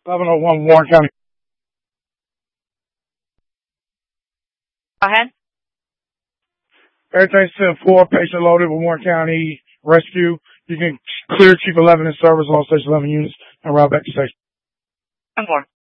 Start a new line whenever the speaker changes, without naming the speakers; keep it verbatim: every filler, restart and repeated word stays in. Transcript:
eleven oh one Warren County.
Go ahead.
Everything's ten four, patient loaded with Warren County Rescue. You can clear Chief eleven and service all Station eleven units and route back to station.
ten four.